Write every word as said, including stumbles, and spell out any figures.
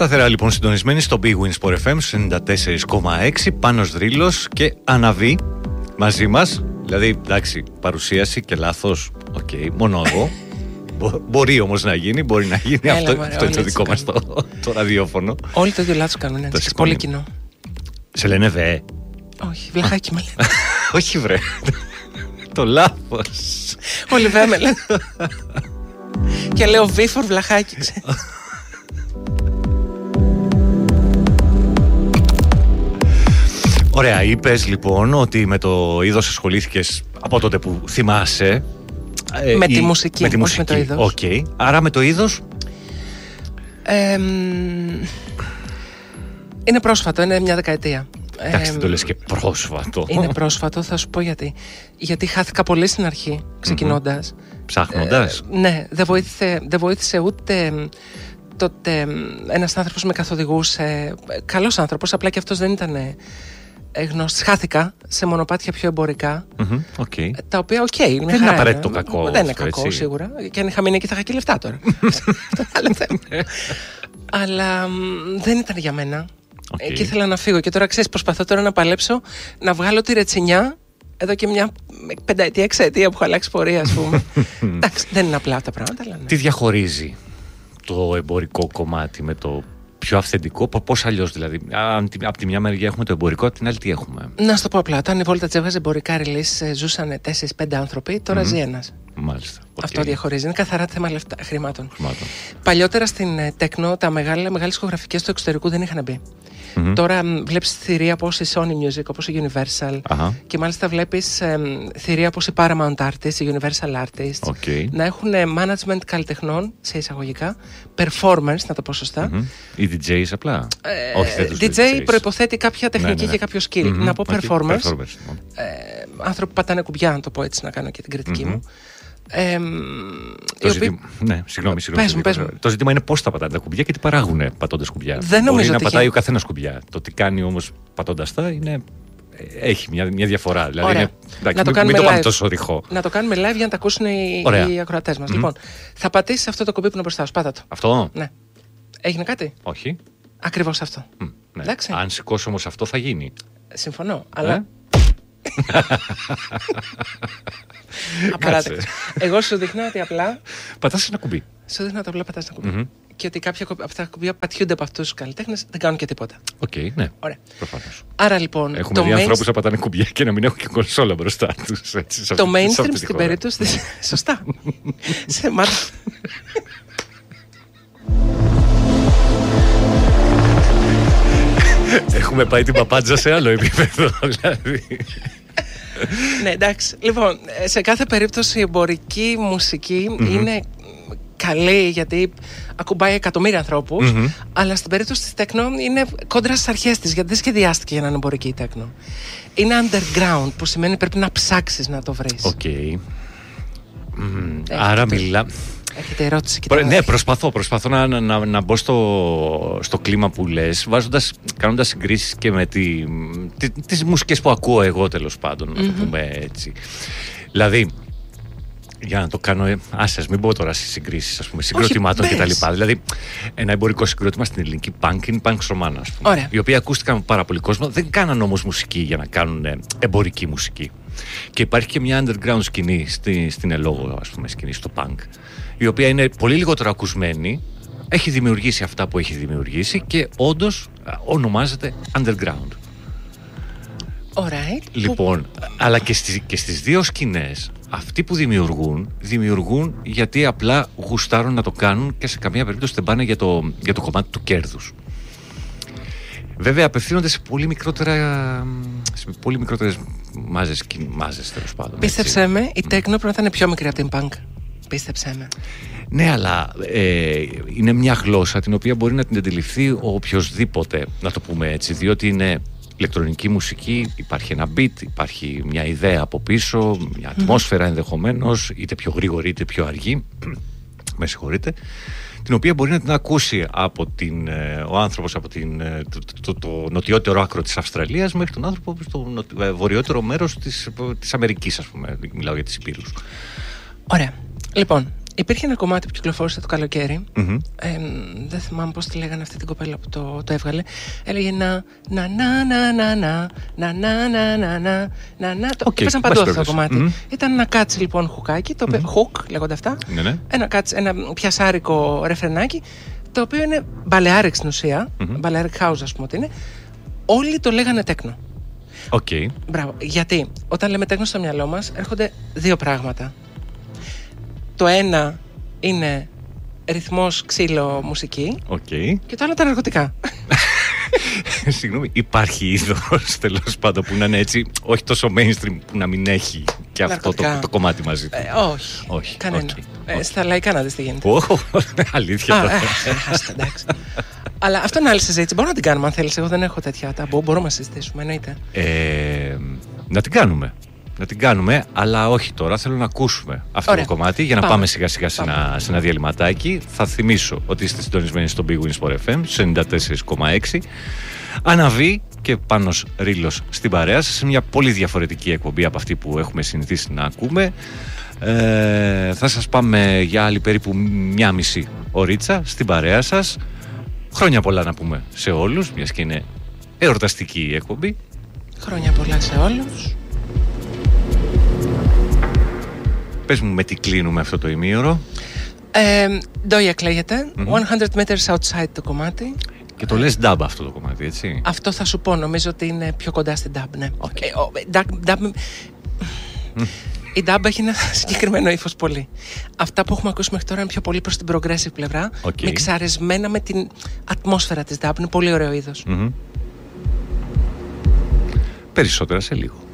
Σταθερά λοιπόν συντονισμένοι στο Big Win Sport εφ εμ ενενήντα τέσσερα κόμμα έξι. Πάνος Δρύλος και Αναβή μαζί μας. Δηλαδή, εντάξει, παρουσίαση και λάθος. Οκ, okay, μόνο εγώ. Μπο- μπορεί όμως να γίνει, μπορεί να γίνει. Έλα, αυτό, μωρέ, αυτό είναι το δικό μας το, το ραδιόφωνο. Όλοι το ίδιο λάθος κάνουν. Έτσι, πολύ κοινό. Σε λένε βε. Όχι, βλαχάκι με λένε. Όχι βρε. Το λάθος. Όλοι βε με λένε. Και λέω βίφορ βλαχάκι, ξέρεις. Ωραία, είπες λοιπόν ότι με το είδος ασχολήθηκες από τότε που θυμάσαι. Με ε, τη η, μουσική, με τη όχι μουσική. με το είδος. Okay. Άρα με το είδος. Ε, είναι πρόσφατο, είναι μια δεκαετία. Εντάξει, ε, δεν το λες και πρόσφατο. Είναι πρόσφατο, θα σου πω γιατί. Γιατί χάθηκα πολύ στην αρχή, ξεκινώντας. Mm-hmm. Ψάχνοντας. Ε, ναι, δεν βοήθησε, δεν βοήθησε ούτε τότε ένας άνθρωπος με καθοδηγούσε. Καλός άνθρωπος, απλά και αυτός δεν ήταν γνώστης. Χάθηκα σε μονοπάτια πιο εμπορικά. Mm-hmm. Okay. Τα οποία, οκ, okay, δεν είναι απαραίτητο κακό. Δεν είναι κακό, έτσι. Σίγουρα. Και αν είχα μείνει εκεί θα είχα και λεφτά τώρα. Αυτό άλλο θέμα. Αλλά μ, δεν ήταν για μένα. Okay. Εκεί ήθελα να φύγω. Και τώρα ξέρεις, προσπαθώ τώρα να παλέψω να βγάλω τη ρετσινιά εδώ και μια πενταετία, εξαετία που έχω αλλάξει πορεία, ας πούμε. Εντάξει, δεν είναι απλά τα πράγματα. Αλλά ναι. Τι διαχωρίζει το εμπορικό κομμάτι με το πιο αυθεντικό, πώς αλλιώς δηλαδή? Από τη μια μεριά έχουμε το εμπορικό, από την άλλη τι έχουμε? Να σου το πω απλά. Όταν η Voltage έβγαζε εμπορικά release, ζούσαν τέσσερα πέντε άνθρωποι, τώρα mm-hmm. ζει ένας. Μάλιστα. Okay. Αυτό διαχωρίζει. Είναι καθαρά θέμα λεφτά, χρημάτων. χρημάτων. Παλιότερα στην τέκνο, τα μεγάλα, μεγάλες ηχογραφικές του εξωτερικού δεν είχαν μπει. Mm-hmm. Τώρα βλέπεις θηρία όπως η Sony Music, όπως η Universal. Uh-huh. Και μάλιστα βλέπεις ε, θηρία όπως η Paramount Artists, η Universal Artists. Okay. Να έχουν management καλλιτεχνών, σε εισαγωγικά, performers, να το πω σωστά. Mm-hmm. Οι ντι τζέις απλά. Ε, Όχι, δεν ντι τζέι προϋποθέτει κάποια τεχνική ναι, ναι, ναι. και κάποιο skill. Mm-hmm. Να πω okay. performers. performers. Ε, άνθρωποι που πατάνε κουμπιά, να το πω έτσι, να κάνω και την κριτική mm-hmm. μου. Ε, το, οποίοι... ζήτημα... ναι, συγγνώμη, συγγνώμη, πες μου, πες μου. Το ζήτημα είναι πώς θα πατάνε τα κουμπιά και τι παράγουν πατώντας κουμπιά. Δεν Μπορεί να ότι πατάει έχει... ο καθένας κουμπιά. Το τι κάνει όμως πατώντας τα είναι... έχει μια, μια διαφορά. Δηλαδή είναι... Εντάξει, να το μην, μην το πάμε τόσο ρηχό. Να το κάνουμε live για να τα ακούσουν οι, οι ακροατές μας. Mm. Λοιπόν, θα πατήσεις αυτό το κουμπί που είναι μπροστά σου. Πάτα το. Αυτό. Ναι. Έγινε κάτι? Όχι. Ακριβώς αυτό. Mm, ναι. Αν σηκώσω όμως αυτό θα γίνει. Συμφωνώ. Αλλά. Ε? Απαράδεκτο. Εγώ σου δείχνω ότι απλά. Πατάς ένα κουμπί. Σου δείχνω ότι απλά πατάς ένα κουμπί. Mm-hmm. Και ότι κάποια από αυτά τα κουμπιά πατιούνται από αυτούς τους καλλιτέχνες, δεν κάνουν και τίποτα. Οκ, okay, ναι. Ωραία. Προφανώς. Άρα λοιπόν. Έχουμε δει ανθρώπους να πατάνε κουμπιά και να μην έχουν και κονσόλα μπροστά τους. Το mainstream στην περίπτωση της. Σωστά. Σε μάρτυ. Έχουμε πάει την παπάντζα σε άλλο επίπεδο, δηλαδή. Ναι, εντάξει. Λοιπόν, σε κάθε περίπτωση η εμπορική μουσική mm-hmm. είναι καλή γιατί ακουμπάει εκατομμύρια ανθρώπους, mm-hmm. αλλά στην περίπτωση της τέκνο είναι κόντρα στις αρχές της, γιατί δεν σχεδιάστηκε για να είναι εμπορική η τέκνο. Είναι underground, που σημαίνει πρέπει να ψάξεις να το βρεις. Οκ. Okay. Mm, άρα μιλά... Έχετε ερώτηση? Προ, ναι, προσπαθώ, προσπαθώ να, να, να μπω στο, στο κλίμα που λες, βάζοντας, κάνοντας συγκρίσεις και με τη, τη, τις μουσικές που ακούω εγώ τέλος πάντων, να mm-hmm. το πούμε έτσι. Δηλαδή, για να το κάνω, άσες, μην πω τώρα στις συγκρίσεις, ας πούμε, συγκροτημάτων και τα λοιπά. Δηλαδή, ένα εμπορικό συγκρότημα στην ελληνική punk είναι η Punks Romana, ας πούμε. Ωραία. Οι οποίοι ακούστηκαν από πάρα πολύ κόσμο, δεν κάναν όμως μουσική για να κάνουν εμπορική μουσική. Και υπάρχει και μια underground σκηνή στη, στην ελόγω, ας πούμε, σκηνή στο punk, η οποία είναι πολύ λιγότερο ακουσμένη, έχει δημιουργήσει αυτά που έχει δημιουργήσει και όντως ονομάζεται underground. Alright. Λοιπόν, που... αλλά και στις, και στις δύο σκηνές, αυτοί που δημιουργούν, δημιουργούν γιατί απλά γουστάρουν να το κάνουν και σε καμία περίπτωση δεν πάνε για το, για το κομμάτι του κέρδους. Βέβαια απευθύνονται σε πολύ μικρότερα, σε πολύ μικρότερες μάζες, μάζες τέλος πάντων. Πίστεψέ με, η τέκνο πρέπει να ήταν πιο μικρή από την punk. Πίστεψέ με. Ναι, αλλά ε, είναι μια γλώσσα την οποία μπορεί να την αντιληφθεί ο οποιοσδήποτε, να το πούμε έτσι, διότι είναι ηλεκτρονική μουσική, υπάρχει ένα beat, υπάρχει μια ιδέα από πίσω, μια ατμόσφαιρα mm. ενδεχομένως, είτε πιο γρήγορη είτε πιο αργή, με συγχωρείτε, την οποία μπορεί να την ακούσει από την, ο άνθρωπος από την, το, το, το, το νοτιότερο άκρο της Αυστραλίας μέχρι τον άνθρωπο στο βορειότερο μέρος της, της Αμερικής, ας πούμε, μιλάω για τις Υπήρους. Ωραία. Λοιπόν, Υπήρχε ένα κομμάτι που κυκλοφόρησε το καλοκαίρι. Mm-hmm. Ε, δεν θυμάμαι πώς τη λέγανε αυτή την κοπέλα που το, το έβγαλε. Έλεγε να να να να να να να να να να να να να. Το έπαιζαν παντού αυτό το κομμάτι. Mm-hmm. Ήταν ένα κάτσι λοιπόν χουκάκι, το οποίο, mm-hmm. hook λέγονται αυτά. Mm-hmm. Ένα κάτσι, ένα πιασάρικο ρεφρενάκι, το οποίο είναι μπαλεάρικ στην ουσία. Mm-hmm. Μπαλεάρικ house, ας πούμε ότι είναι. Όλοι το λέγανε τέκνο. Okay. Μπράβο. Γιατί όταν λέμε τέκνο στο μυαλό μας έρχονται δύο πράγματα. Το ένα είναι ρυθμός, ξύλο, μουσική. Okay. Και το άλλο τα ναρκωτικά. Συγγνώμη, υπάρχει είδος τέλος πάντων που να είναι έτσι, όχι τόσο mainstream που να μην έχει και αυτό το, το κομμάτι μαζί του? Ε, όχι, όχι, κανένα. Okay. Ε, okay. Στα λαϊκά να δεις τι γίνεται. Oh, αλήθεια. Α, άστα, εντάξει. Αλλά αυτό είναι άλλη συζήτηση. Μπορούμε να την κάνουμε αν θέλεις. Εγώ δεν έχω τέτοια ταμπού. Μπορούμε να συζητήσουμε, εννοείται. Ε, να την κάνουμε. Να την κάνουμε, αλλά όχι τώρα. Θέλω να ακούσουμε αυτό Ωραία. το κομμάτι για να πάμε, πάμε σιγά σιγά σε ένα, σε ένα διαλυματάκι. Θα θυμίσω ότι είστε συντονισμένοι στο Big Wins Sport εφ εμ στο ενενήντα τέσσερα κόμμα έξι. Αναβεί και Πάνος Ρήλος στην παρέα σας, σε μια πολύ διαφορετική εκπομπή από αυτή που έχουμε συνηθίσει να ακούμε. Ε, θα σας πάμε για άλλη περίπου μια μισή ωρίτσα στην παρέα σας. Χρόνια πολλά να πούμε σε όλους, μιας και είναι εορταστική η εκπομπή. Χρόνια πολλά σε όλους. Πες μου με τι κλείνουμε αυτό το ημίωρο. Ντόια κλαίγεται, mm-hmm. εκατό meters outside το κομμάτι. Και το λες dub αυτό το κομμάτι, έτσι? Αυτό θα σου πω, νομίζω ότι είναι πιο κοντά στην dub, ναι. Okay. Ε, ο, dub, dub, mm. Η dub έχει ένα συγκεκριμένο ύφος πολύ. Αυτά που έχουμε ακούσει μέχρι τώρα είναι πιο πολύ προς την progressive πλευρά, okay. μιξαρισμένα με την ατμόσφαιρα της dub. Είναι πολύ ωραίο είδος. Mm-hmm. Περισσότερα σε λίγο.